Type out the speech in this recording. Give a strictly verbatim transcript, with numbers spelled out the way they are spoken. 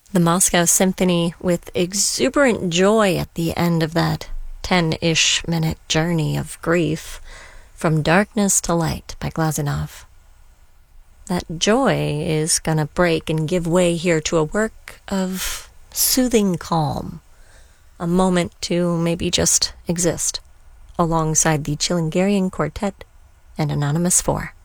The Moscow Symphony with exuberant joy at the end of that ten-ish minute journey of grief from darkness to light by Glazunov. That joy is gonna break and give way here to a work of soothing calm, a moment to maybe just exist alongside the Chilingarian Quartet and Anonymous Four.